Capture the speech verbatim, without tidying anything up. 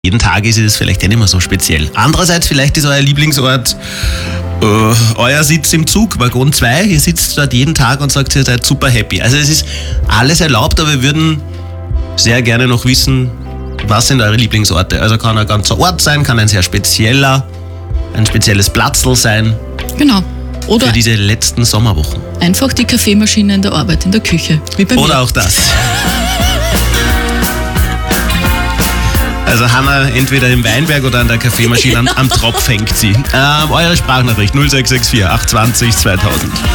Jeden Tag ist es vielleicht eh nicht mehr so speziell. Andererseits, vielleicht ist euer Lieblingsort äh, euer Sitz im Zug, Waggon zwei. Ihr sitzt dort jeden Tag und sagt, ihr seid super happy. Also es ist alles erlaubt, aber wir würden sehr gerne noch wissen, was sind eure Lieblingsorte. Also kann ein ganzer Ort sein, kann ein sehr spezieller, ein spezielles Platzl sein. Genau. Oder für diese letzten Sommerwochen. Einfach die Kaffeemaschine in der Arbeit, in der Küche. Wie bei Oder mir. auch das. Also Hanna entweder im Weinberg oder an der Kaffeemaschine am, am Tropf hängt sie. Ähm, eure Sprachnachricht null sechs sechs vier acht zwei null zweitausend.